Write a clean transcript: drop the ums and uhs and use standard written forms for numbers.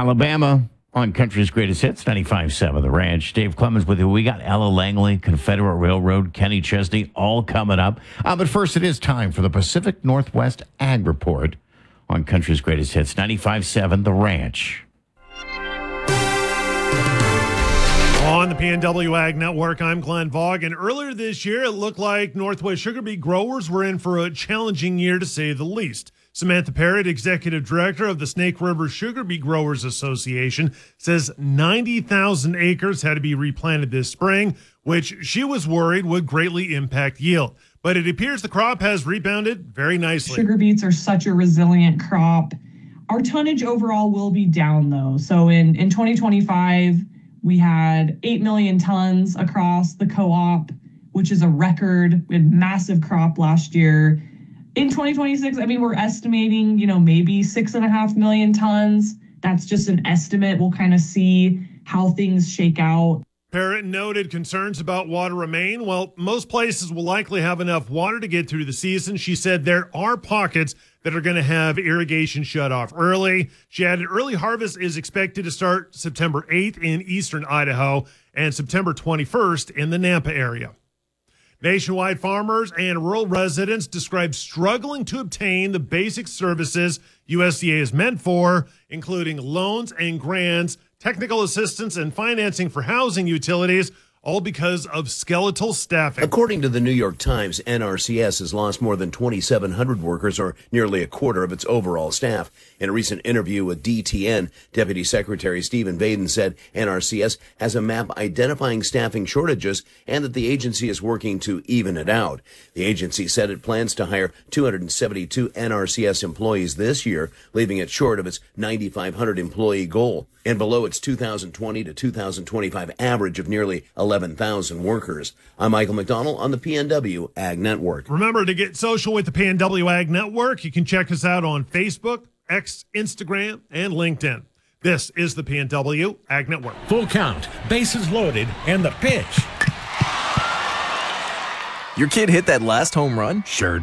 Alabama on Country's Greatest Hits, 95.7 The Ranch. Dave Clemens with you. We got Ella Langley, Confederate Railroad, Kenny Chesney, all coming up. But first, it is time for the Pacific Northwest Ag Report on Country's Greatest Hits, 95.7 The Ranch. On the PNW Ag Network, I'm Glenn Vaughn, and earlier this year, it looked like Northwest sugar beet growers were in for a challenging year, to say the least. Samantha Parrott, Executive Director of the Snake River Sugar Beet Growers Association, says 90,000 acres had to be replanted this spring, which she was worried would greatly impact yield. But it appears the crop has rebounded very nicely. Sugar beets are such a resilient crop. Our tonnage overall will be down, though. So in 2025, we had 8 million tons across the co-op, which is a record. We had massive crop last year. In 2026, we're estimating, maybe 6.5 million tons. That's just an estimate. We'll kind of see how things shake out. Parrott noted concerns about water remain. Well, most places will likely have enough water to get through the season. She said there are pockets that are going to have irrigation shut off early. She added early harvest is expected to start September 8th in eastern Idaho and September 21st in the Nampa area. Nationwide farmers and rural residents describe struggling to obtain the basic services USDA is meant for, including loans and grants, technical assistance, and financing for housing utilities, all because of skeletal staffing. According to the New York Times, NRCS has lost more than 2,700 workers, or nearly a quarter of its overall staff. In a recent interview with DTN, Deputy Secretary Stephen Baden said NRCS has a map identifying staffing shortages and that the agency is working to even it out. The agency said it plans to hire 272 NRCS employees this year, leaving it short of its 9,500 employee goal and below its 2020 to 2025 average of nearly 11,000 workers. I'm Michael McDonald on the PNW Ag Network. Remember to get social with the PNW Ag Network. You can check us out on Facebook, X, Instagram, and LinkedIn. This is the PNW Ag Network. Full count, bases loaded, and the pitch. Your kid hit that last home run? Sure